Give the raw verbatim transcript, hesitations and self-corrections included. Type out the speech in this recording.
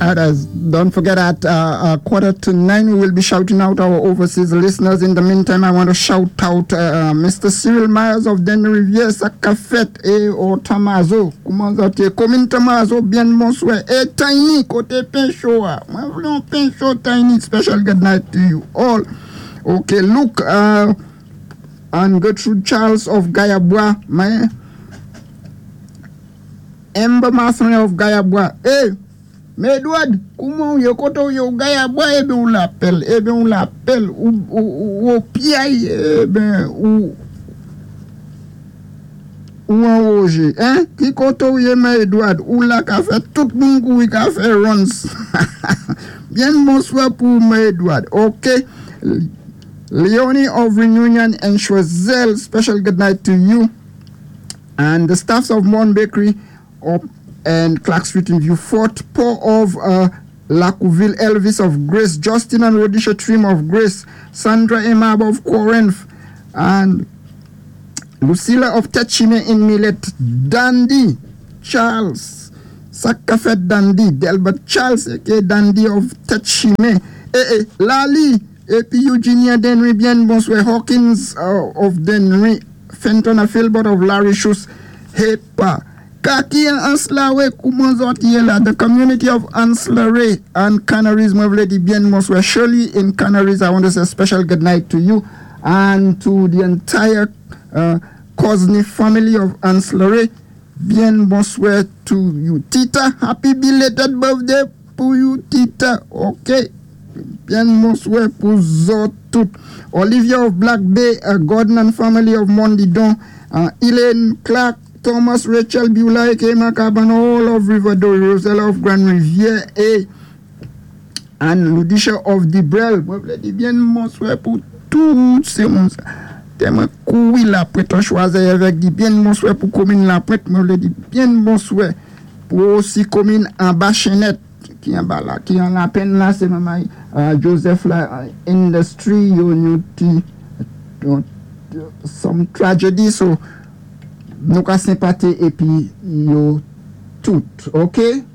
others. Don't forget at uh, uh, quarter to nine, we will be shouting out our overseas listeners. In the meantime, I want to shout out uh, Mister Cyril Myers of Den Rivière, Sakafet et Otamazo. Comment ça te commune Tamazo, bien bonsoir. Et Tiny, côté Pinchoa. Moi, je veux Pincho Tiny. Special good night to you all. Okay, look, uh, and Gertrude Charles of Gayabwa, my Ember Mason of Gayabwa. Hey, mais Edouard, comment you koto yo Gayabwa, eh ben on l'appelle, eh ben on l'appelle, ou ou ou piaille, eh ben ou ou en Roger, hein? Qui koto yo mais Edouard, ou la ka fait tout le monde qui ka fait runs. Bien bonsoir pour moi Edouard. Okay. Leonie of Reunion and Choiseul, special good night to you. And the staffs of Mon Bakery up and Clark Street in Vieux-Fort, Paul of uh, Lacouville, Elvis of Grace, Justin and Rhodisha Trim of Grace, Sandra Emab of Corinth, and Lucilla of Techime in Millet, Dandy, Charles, Sakafet Dandy, Delbert Charles, aka Dandy of Techime, eh, eh, Lali, et puis Eugenia Denry, bien bonsoir, Hawkins uh, of Denry, Fenton Philbert of Larry Schuss, Hepa, Kaki and Anslawe, Kumonzotiela, the community of Anslare and Canaries, Mavledi, bien bonsoir, Shirley in Canaries. I want to say a special good night to you and to the entire uh, Cosney family of Anslare. Bien bonsoir to you, Tita. Happy belated birthday to you, Tita. Okay. Bien bonsoir pour vous toutes. Olivia of Black Bay, uh, Gordon and family of Mondidon, uh, Elaine Clark, Thomas, Rachel Beulah, Kema Caban, all of Riverdale, Rosella of Grand Rivière, et and Ludisha of Dibrel. Bien bonsoir pour tous ces monstres. Tellement couru la prête en choisir avec dit bien bonsoir pour commune la prête. Moi, je dis bien bonsoir pour aussi commune en Bachenette. Qui en bas là, qui en la peine là, c'est maman uh, Joseph là, uh, industry, you need to, some tragedy, so nous ka sympathie et puis yo tout, ok?